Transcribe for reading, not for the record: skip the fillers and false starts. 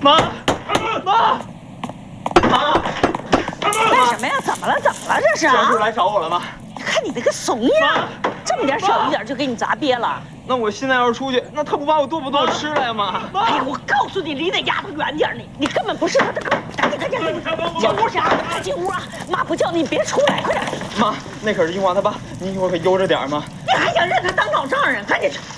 妈，妈，妈！ 干什么呀？怎么了？怎么了？这是？ 小叔来找我了吗？ 看你那个怂样，这么点小雨点就给你砸瘪了。 那我现在要是出去，那他不把我剁不剁吃了呀，妈？ 哎，我告诉你，离那丫头远点你根本不是他的狗。赶紧，进屋去啊！快进屋啊！妈不叫你别出来，快点！ 妈，那可是樱花他爸，你一会儿可悠着点嘛。 你还想认他当老丈人？赶紧去！